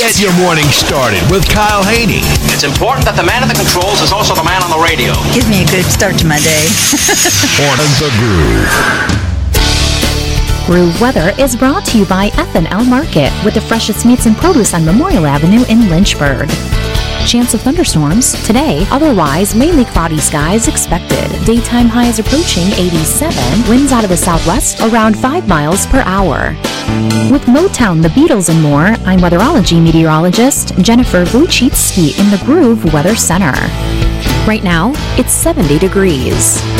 Get your morning started with Kyle Haney. It's important that the man at the controls is also the man on the radio. Gives me a good start to my day. On The Groove. Groove Weather is brought to you by F&L Market with the freshest meats and produce on Memorial Avenue in Lynchburg. Chance of thunderstorms today, otherwise mainly cloudy skies expected. Daytime highs approaching 87, winds out of the southwest around 5 miles per hour. With Motown, the Beatles, and more, I'm weatherology meteorologist Jennifer Vuchitsky in the Groove Weather Center. Right now, it's 70 degrees.